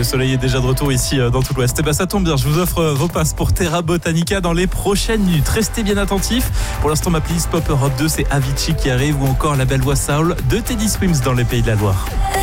le soleil est déjà de retour ici dans tout l'Ouest. Et ça tombe bien, je vous offre vos passes pour Terra Botanica dans les prochaines minutes. Restez bien attentifs. Pour l'instant, ma playlist Pop Europe 2, c'est Avicii qui arrive ou encore La Belle Voix Soul de Teddy Swims dans les Pays de la Loire.